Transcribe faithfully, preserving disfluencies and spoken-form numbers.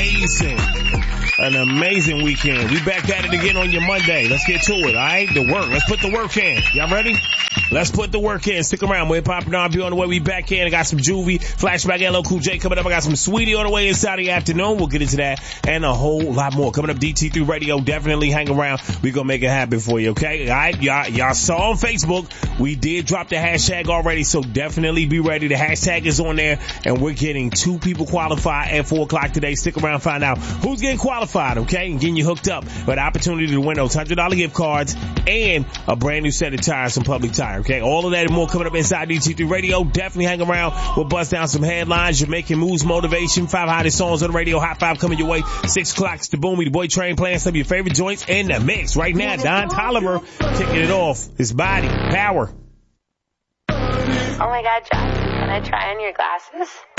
amazing, an amazing weekend. We back at it again on your Monday. Let's get to it, all right? The work. Let's put the work in. Y'all ready? Let's put the work in. Stick around. We're popping on. Be on the way. We back in. I got some Juvie, Flashback, L L Cool J coming up. I got some Sweetie on the way inside the afternoon. We'll get into that and a whole lot more. Coming up, D T three Radio. Definitely hang around. We're going to make it happen for you, okay? All right? Y'all, y'all saw on Facebook, we did drop the hashtag already, so definitely be ready. The hashtag is on there, and we're getting two people qualified at four o'clock today. Stick around, find out who's getting qualified, okay? And getting you hooked up with the opportunity to win those one hundred dollars gift cards and a brand new set of tires from Public Tire, okay? All of that and more coming up inside D T three Radio. Definitely hang around. We'll bust down some headlines. You're making moves, motivation, five hottest songs on the radio. Hot five coming your way. Six o'clock, it's the Boomy, the Boy Train playing some of your favorite joints in the mix. Right now, Don Tolliver kicking it off. His body, power. Oh my God, Josh, can I try on your glasses?